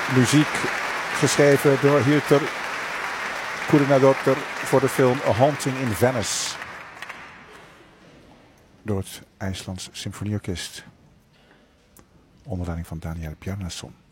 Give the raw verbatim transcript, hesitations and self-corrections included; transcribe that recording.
Muziek geschreven door Hirter Kurinadotter voor de film A Haunting in Venice. Door het IJslands Symfonieorkest. Onder leiding van Daniel Bjarnason.